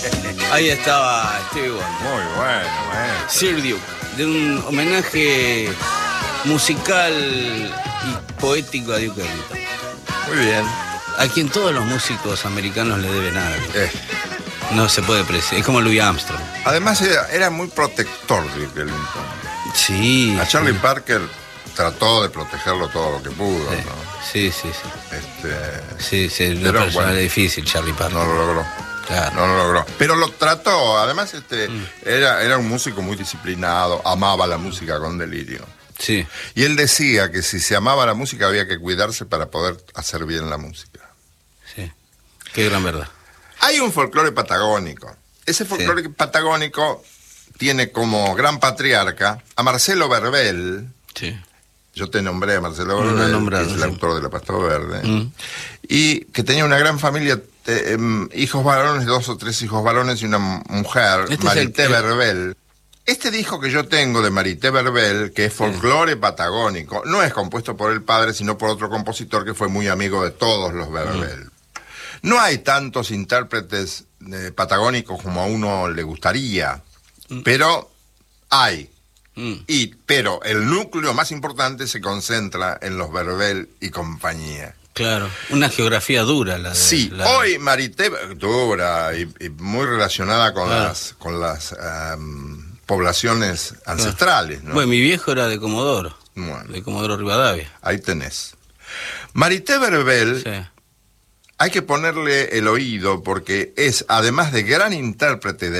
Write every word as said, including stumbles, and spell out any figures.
Ahí estaba Stevie Wonder. Muy bueno, eh. Sir Duke, de un homenaje musical y poético a Duke Ellington. Muy bien. A quien todos los músicos americanos le deben algo. Eh. No se puede apreciar. Es como Louis Armstrong. Además era, era muy protector Duke Ellington. Sí. A Charlie sí. Parker trató de protegerlo todo lo que pudo, Sí, ¿no? sí, sí. Sí, Este, sí, sí una pero, persona bueno, difícil, Charlie Parker. no lo logró. Claro. No lo logró. Pero lo trató. Además, este, Mm. era, era un músico muy disciplinado, amaba la música con delirio. Sí. Y él decía que si se amaba la música había que cuidarse para poder hacer bien la música. Sí. Qué gran verdad. Hay un folclore patagónico. Ese folclore Sí. patagónico tiene como gran patriarca a Marcelo Verbel. Sí. Yo te nombré a Marcelo No lo he Verbel, nombrado, que es el sí. autor de La Pasta Verde. Mm. Y que tenía una gran familia, eh, em, hijos varones, dos o tres hijos varones y una mujer, Este es Marité el- Verbel. Este disco que yo tengo de Marité Verbel, que es folclore patagónico, no es compuesto por el padre, sino por otro compositor que fue muy amigo de todos los Verbel. No hay tantos intérpretes eh, patagónicos como a uno le gustaría, pero hay. Mm. Y, pero el núcleo más importante se concentra en los Verbel y compañía. Claro. Una geografía dura la de. Sí, la... hoy Marité, dura y, y muy relacionada con Claro. las con las um, poblaciones ancestrales, ¿no? Bueno, mi viejo era de Comodoro. Bueno, De Comodoro Rivadavia. ahí tenés. Marité Verbel, Sí. hay que ponerle el oído porque es, además de gran intérprete de